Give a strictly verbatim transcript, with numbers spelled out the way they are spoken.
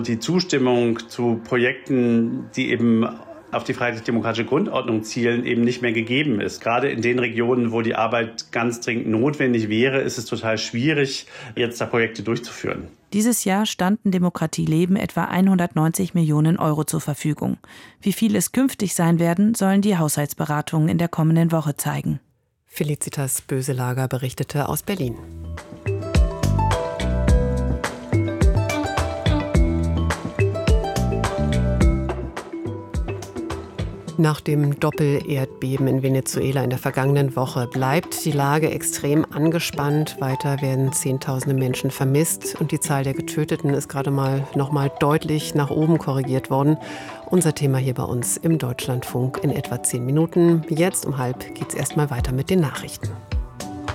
wo die Zustimmung zu Projekten, die eben auf die freiheitlich-demokratische Grundordnung zielen, eben nicht mehr gegeben ist. Gerade in den Regionen, wo die Arbeit ganz dringend notwendig wäre, ist es total schwierig, jetzt da Projekte durchzuführen. Dieses Jahr standen Demokratie Leben etwa hundertneunzig Millionen Euro zur Verfügung. Wie viel es künftig sein werden, sollen die Haushaltsberatungen in der kommenden Woche zeigen. Felicitas Böselager berichtete aus Berlin. Nach dem Doppel-Erdbeben in Venezuela in der vergangenen Woche bleibt die Lage extrem angespannt. Weiter werden Zehntausende Menschen vermisst und die Zahl der Getöteten ist gerade mal noch mal deutlich nach oben korrigiert worden. Unser Thema hier bei uns im Deutschlandfunk in etwa zehn Minuten. Jetzt um halb geht es erstmal weiter mit den Nachrichten.